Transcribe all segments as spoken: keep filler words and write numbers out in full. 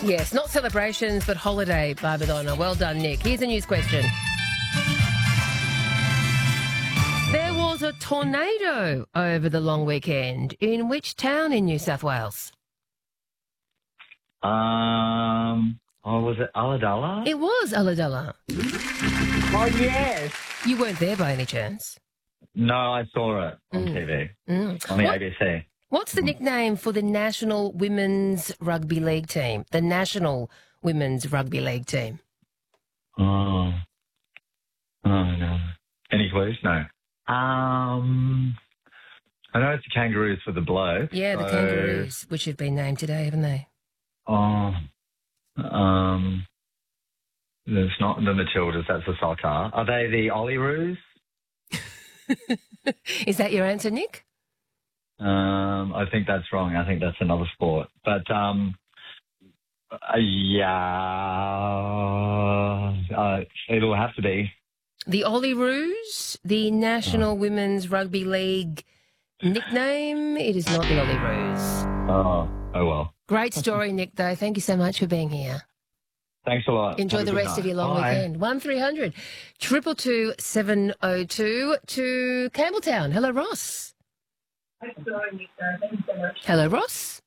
Yes, not celebrations, but holiday, Barbadonna. Well done, Nick. Here's a news question. There was a tornado over the long weekend. In which town in New South Wales? Um, oh, was it Ulladulla? It was Ulladulla. Oh, yes. You weren't there by any chance? No, I saw it on Mm. T V, Mm. on the What- A B C. What's the nickname for the National Women's Rugby League team? The National Women's Rugby League team. Oh. Oh, no. Any clues? No. Um, I know it's the Kangaroos for the bloke. Yeah, the so- Kangaroos, which have been named today, haven't they? Oh, um, it's not the Matildas, that's the soccer. Are they the Olyroos? Is that your answer, Nick? Um, I think that's wrong. I think that's another sport. But, um, uh, yeah, uh, it'll have to be. The Olyroos, the National Women's Rugby League nickname. It is not the Olyroos. Oh, oh well. Great story, Nick, though. Thank you so much for being here. Thanks a lot. Enjoy Have a the good rest night. of your long Bye. weekend. One three hundred triple two seven oh two to Campbelltown. Hello, Ross. Hello, Ross.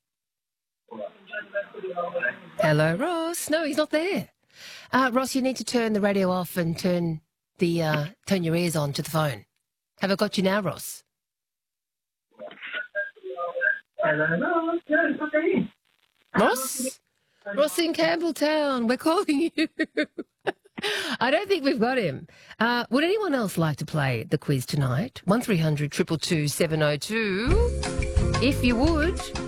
Hello, Ross. No, he's not there. Uh, Ross, you need to turn the radio off and turn the uh, turn your ears on to the phone. Have I got you now, Ross? Ross? Ross in Campbelltown, we're calling you. I don't think we've got him. Uh, would anyone else like to play the quiz tonight? one three hundred two two two seven oh two. If you would.